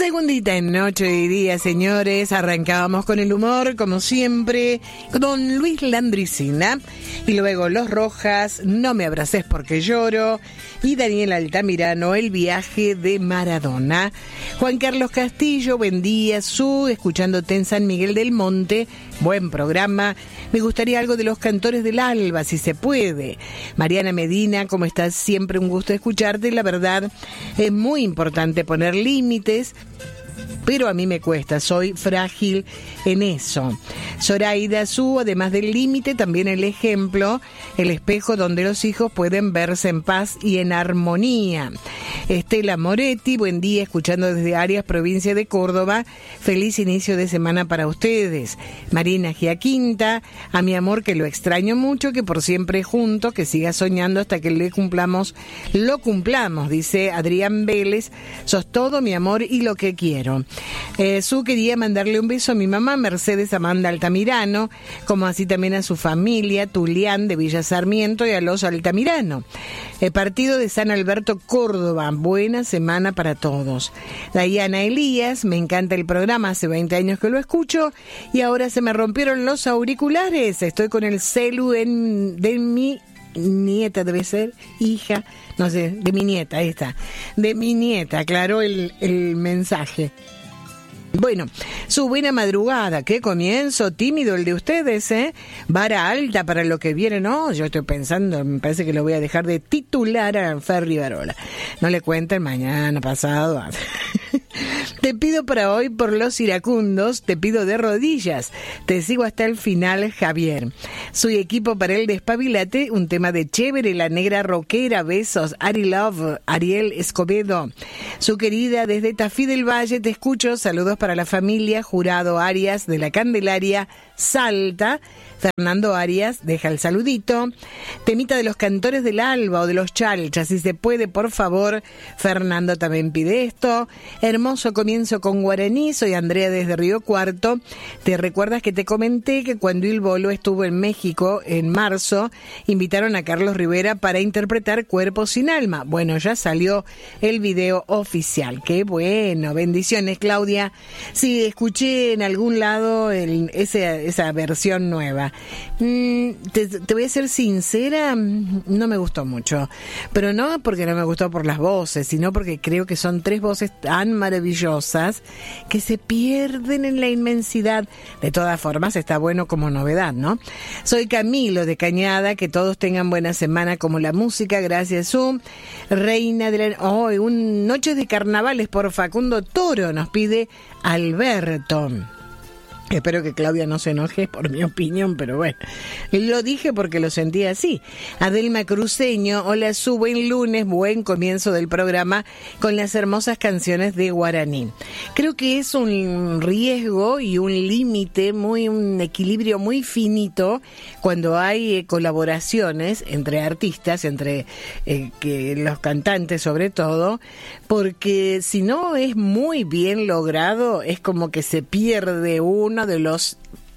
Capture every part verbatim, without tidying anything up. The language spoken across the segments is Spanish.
Segundita en Noche y Día, señores. Arrancábamos con el humor, como siempre, con Luis Landricina. Y luego Los Rojas, No me abraces porque lloro. Y Daniel Altamirano, El viaje de Maradona. Juan Carlos Castillo, buen día, Su, escuchándote en San Miguel del Monte. Buen programa. Me gustaría algo de Los Cantores del Alba, si se puede. Mariana Medina, como estás, siempre un gusto escucharte. La verdad, es muy importante poner límites, pero a mí me cuesta, soy frágil en eso. Zoraida Su, además del límite, también el ejemplo, el espejo donde los hijos pueden verse en paz y en armonía. Estela Moretti, buen día, escuchando desde Arias, provincia de Córdoba. Feliz inicio de semana para ustedes. Marina Giaquinta, a mi amor que lo extraño mucho, que por siempre juntos, que siga soñando hasta que le cumplamos, lo cumplamos, dice Adrián Vélez. Sos todo mi amor y lo que quiero. Eh, Su quería mandarle un beso a mi mamá Mercedes Amanda Altamirano, como así también a su familia Tulián de Villa Sarmiento y a los Altamirano. El partido de San Alberto, Córdoba, buena semana para todos. Dayana Elías, me encanta el programa, hace veinte años que lo escucho y ahora se me rompieron los auriculares, estoy con el celu en, de mi nieta, debe ser, hija, no sé, de mi nieta, ahí está, de mi nieta, aclaró el, el mensaje. Bueno, Su, buena madrugada, qué comienzo tímido el de ustedes, ¿eh? Vara alta para lo que viene, no, yo estoy pensando, me parece que lo voy a dejar de titular a Fer Rivarola. No le cuenten mañana, pasado. Te pido para hoy por los iracundos, te pido de rodillas, te sigo hasta el final, Javier. Soy equipo para el despabilate, un tema de Chévere, la negra rockera, besos, Ari Love, Ariel Escobedo. Su querida, desde Tafí del Valle, te escucho, saludos para la familia, Jurado Arias de la Candelaria, Salta. Fernando Arias deja el saludito. Temita de Los Cantores del Alba o de los Chalchas, si se puede, por favor. Fernando también pide esto. Hermoso comienzo con guaraní. Soy Andrea desde Río Cuarto. ¿Te recuerdas que te comenté que cuando Il Bolo estuvo en México en marzo, invitaron a Carlos Rivera para interpretar Cuerpo sin Alma? Bueno, ya salió el video oficial. Qué bueno. Bendiciones, Claudia. Sí, escuché en algún lado el, ese, esa versión nueva. Mm, te, te voy a ser sincera, no me gustó mucho, pero no porque no me gustó por las voces, sino porque creo que son tres voces tan maravillosas que se pierden en la inmensidad. De todas formas, está bueno como novedad, ¿no? Soy Camilo de Cañada, que todos tengan buena semana como la música, gracias, Su. Reina de la... Oh, un Noches de Carnavales por Facundo Toro, nos pide Alberto. Espero que Claudia no se enoje por mi opinión, pero bueno, lo dije porque lo sentía así. Adelma Cruceño, hola Su, buen lunes, buen comienzo del programa con las hermosas canciones de guaraní. Creo que es un riesgo y un límite, muy un equilibrio muy finito cuando hay eh, colaboraciones entre artistas, entre eh, que los cantantes sobre todo, porque si no es muy bien logrado, es como que se pierde uno de los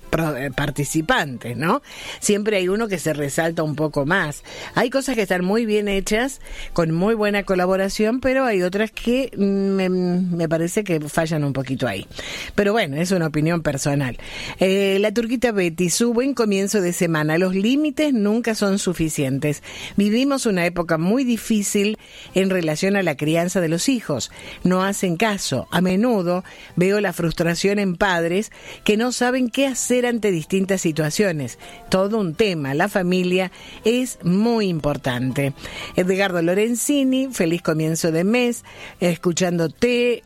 participantes, ¿no? Siempre hay uno que se resalta un poco más. Hay cosas que están muy bien hechas, con muy buena colaboración, pero hay otras que me, me parece que fallan un poquito ahí. Pero bueno, es una opinión personal. Eh, la Turquita Betty, Su, buen comienzo de semana. Los límites nunca son suficientes. Vivimos una época muy difícil en relación a la crianza de los hijos. No hacen caso. A menudo veo la frustración en padres que no saben qué hacer ante distintas situaciones. Todo un tema. La familia es muy importante. Edgardo Lorenzini, feliz comienzo de mes, escuchándote,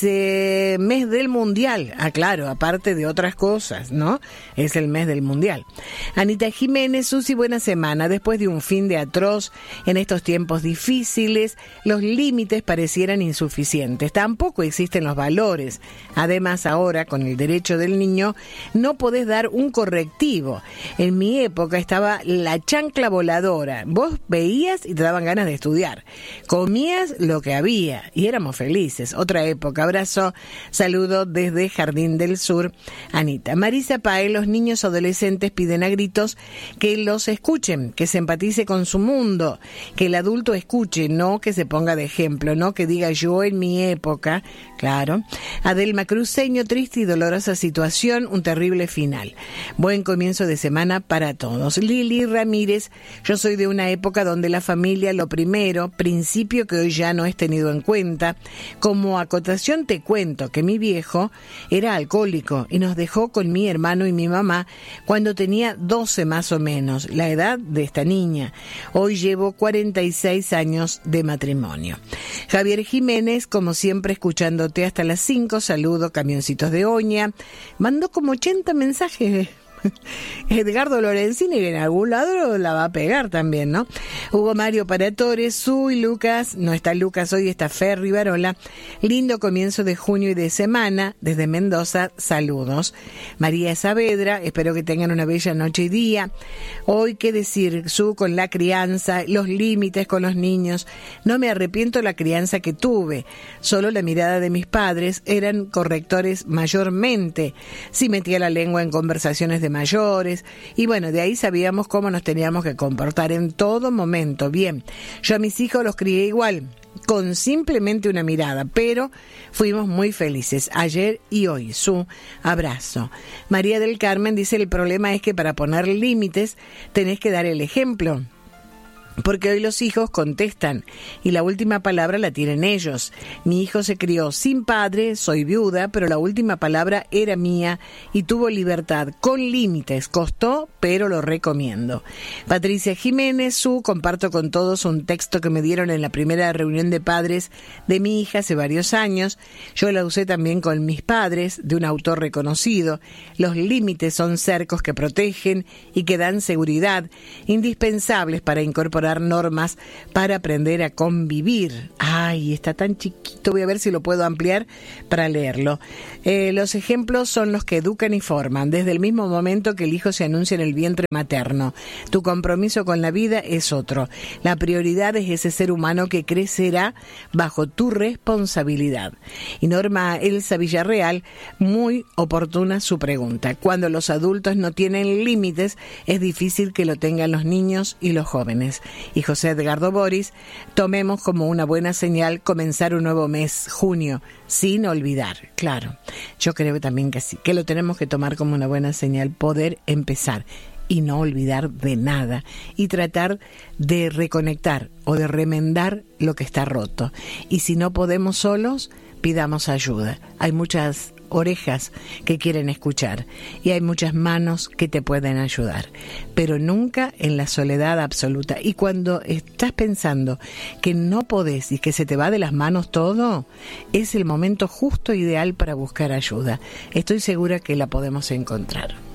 dice, mes del mundial. Ah, claro, aparte de otras cosas, ¿no? Es el mes del mundial. Anita Jiménez, Susi, buena semana. Después de un fin de atroz, en estos tiempos difíciles, los límites parecieran insuficientes. Tampoco existen los valores. Además, ahora, con el derecho del niño, no podés podías dar un correctivo. En mi época estaba la chancla voladora. Vos veías y te daban ganas de estudiar. Comías lo que había y éramos felices. Otra época. Abrazo, saludo desde Jardín del Sur, Anita. Marisa Pae, los niños adolescentes piden a gritos que los escuchen, que se empatice con su mundo, que el adulto escuche, no que se ponga de ejemplo, no que diga yo en mi época. Claro. Adelma Cruceño, triste y dolorosa situación, un terrible final. Buen comienzo de semana para todos. Lili Ramírez, yo soy de una época donde la familia lo primero, principio que hoy ya no es tenido en cuenta. Como acotación te cuento que mi viejo era alcohólico y nos dejó con mi hermano y mi mamá cuando tenía doce más o menos, la edad de esta niña. Hoy llevo cuarenta y seis años de matrimonio. Javier Jiménez, como siempre, escuchándote hasta las cinco, saludo, camioncitos de Oña. Mandó como ochenta mensajes. Edgardo Lorenzini, que en algún lado la va a pegar también, ¿no? Hugo Mario Paratore, Su y Lucas, no está Lucas hoy, está Fer Rivarola. Lindo comienzo de junio y de semana, desde Mendoza, saludos. María Saavedra, espero que tengan una bella noche y día. Hoy, qué decir, Su, con la crianza, los límites con los niños. No me arrepiento de la crianza que tuve, solo la mirada de mis padres eran correctores mayormente. Sí metía la lengua en conversaciones de mayores, y bueno, de ahí sabíamos cómo nos teníamos que comportar en todo momento. Bien, yo a mis hijos los crié igual, con simplemente una mirada, pero fuimos muy felices ayer y hoy. Su abrazo. María del Carmen dice, el problema es que para poner límites tenés que dar el ejemplo. Porque hoy los hijos contestan y la última palabra la tienen ellos. Mi hijo se crió sin padre, soy viuda, pero la última palabra era mía y tuvo libertad, con límites. Costó, pero lo recomiendo. Patricia Jiménez, Su, comparto con todos un texto que me dieron en la primera reunión de padres de mi hija hace varios años. Yo la usé también con mis padres, de un autor reconocido. Los límites son cercos que protegen y que dan seguridad, indispensables para incorporar normas para aprender a convivir. Ay, está tan chiquito, voy a ver si lo puedo ampliar para leerlo. Eh, los ejemplos son los que educan y forman, desde el mismo momento que el hijo se anuncia en el vientre materno. Tu compromiso con la vida es otro. La prioridad es ese ser humano que crecerá bajo tu responsabilidad. Y Norma Elsa Villarreal, muy oportuna su pregunta. Cuando los adultos no tienen límites, es difícil que lo tengan los niños y los jóvenes. Y José Edgardo Boris, tomemos como una buena señal comenzar un nuevo mes, junio, sin olvidar. Claro, yo creo también que sí, que lo tenemos que tomar como una buena señal, poder empezar y no olvidar de nada y tratar de reconectar o de remendar lo que está roto. Y si no podemos solos, pidamos ayuda. Hay muchas orejas que quieren escuchar y hay muchas manos que te pueden ayudar, pero nunca en la soledad absoluta. Y cuando estás pensando que no podés y que se te va de las manos todo, es el momento justo ideal para buscar ayuda. Estoy segura que la podemos encontrar.